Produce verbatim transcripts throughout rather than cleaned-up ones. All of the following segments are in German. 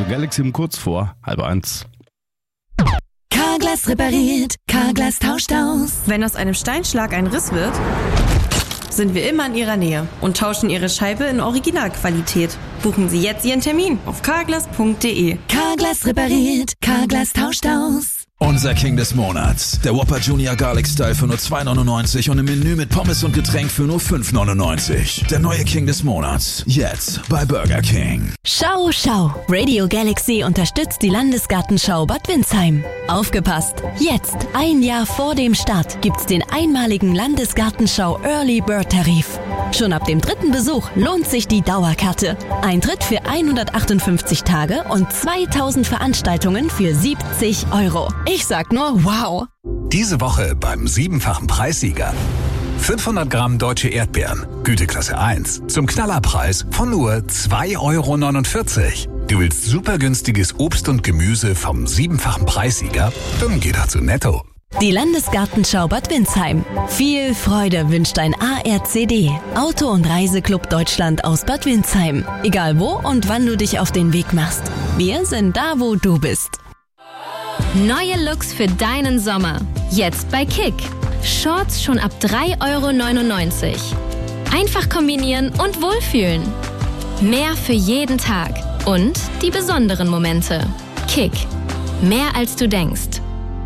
Galaxy um kurz vor halb eins. Carglass repariert, Carglass tauscht aus. Wenn aus einem Steinschlag ein Riss wird, sind wir immer in Ihrer Nähe und tauschen Ihre Scheibe in Originalqualität. Buchen Sie jetzt Ihren Termin auf carglass punkt de. Carglass repariert, Carglass tauscht aus. Unser King des Monats. Der Whopper Junior Garlic Style für nur zwei neunundneunzig und im Menü mit Pommes und Getränk für nur fünf neunundneunzig. Der neue King des Monats. Jetzt bei Burger King. Schau, schau. Radio Galaxy unterstützt die Landesgartenschau Bad Windsheim. Aufgepasst! Jetzt, ein Jahr vor dem Start, gibt's den einmaligen Landesgartenschau Early Bird Tarif. Schon ab dem dritten Besuch lohnt sich die Dauerkarte. Eintritt für hundertachtundfünfzig Tage und zweitausend Veranstaltungen für siebzig Euro. Ich sag nur wow! Diese Woche beim siebenfachen Preissieger. fünfhundert Gramm deutsche Erdbeeren, Güteklasse eins, zum Knallerpreis von nur zwei Euro neunundvierzig. Du willst super günstiges Obst und Gemüse vom siebenfachen Preissieger? Dann geh doch zu Netto. Die Landesgartenschau Bad Windsheim. Viel Freude wünscht ein A R C D, Auto- und Reiseclub Deutschland aus Bad Windsheim. Egal wo und wann du dich auf den Weg machst. Wir sind da, wo du bist. Neue Looks für deinen Sommer. Jetzt bei Kick. Shorts schon ab drei Euro neunundneunzig. Einfach kombinieren und wohlfühlen. Mehr für jeden Tag. Und die besonderen Momente. Kick. Mehr als du denkst.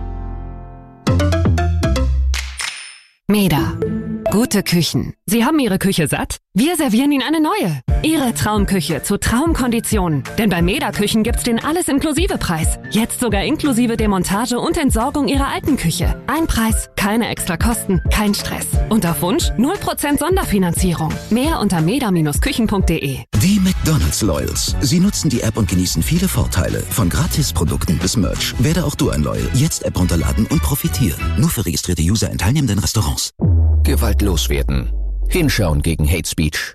Meda. Gute Küchen. Sie haben Ihre Küche satt? Wir servieren Ihnen eine neue. Ihre Traumküche zu Traumkonditionen. Denn bei Meda Küchen gibt's den Alles-Inklusive-Preis. Jetzt sogar inklusive Demontage und Entsorgung Ihrer alten Küche. Ein Preis, keine extra Kosten, kein Stress. Und auf Wunsch null Prozent Sonderfinanzierung. Mehr unter meda Bindestrich küchen punkt de. Die McDonald's Loyals. Sie nutzen die App und genießen viele Vorteile. Von Gratisprodukten bis Merch. Werde auch du ein Loyal. Jetzt App runterladen und profitieren. Nur für registrierte User in teilnehmenden Restaurants. Gewalt loswerden. Hinschauen gegen Hate Speech.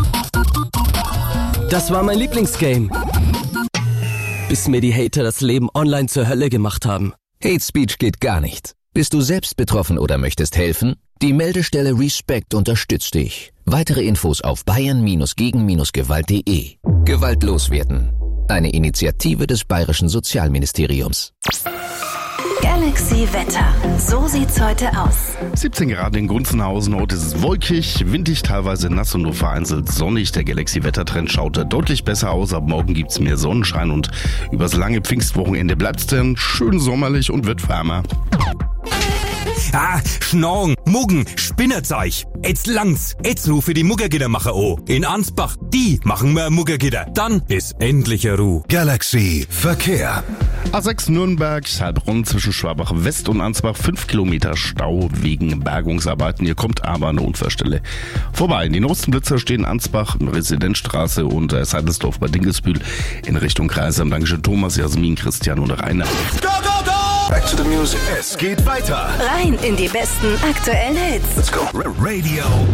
Das war mein Lieblingsgame. Bis mir die Hater das Leben online zur Hölle gemacht haben. Hate Speech geht gar nicht. Bist du selbst betroffen oder möchtest helfen? Die Meldestelle Respect unterstützt dich. Weitere Infos auf bayern gegen gewalt punkt de. Gewalt loswerden. Eine Initiative des Bayerischen Sozialministeriums. Galaxy Wetter. So sieht's heute aus. siebzehn Grad in Gunzenhausen. Heute ist es wolkig, windig, teilweise nass und nur vereinzelt sonnig. Der Galaxy Wettertrend schaut deutlich besser aus. Ab morgen gibt's mehr Sonnenschein und übers lange Pfingstwochenende bleibt's dann schön sommerlich und wird wärmer. Ah, Schnorren, Muggen, Spinnerzeug. Jetzt langt's. Jetzt rufe die Muggergitter machen an. In Ansbach, die machen wir Muggergitter. Dann ist endlich Ruhe. Galaxy Verkehr. A sechs Nürnberg, Heilbronn zwischen Schwabach West und Ansbach. fünf Kilometer Stau wegen Bergungsarbeiten. Hier kommt aber eine Unfallstelle vorbei. Die Nostenblitzer stehen Ansbach, Residenzstraße und äh, Seidelsdorf bei Dinkelsbühl in Richtung Kreisheim. Dankeschön Thomas, Jasmin, Christian und Rainer. Go, go, go! Back to the music. Es geht weiter. Rein in die besten aktuellen Hits. Let's go. Radio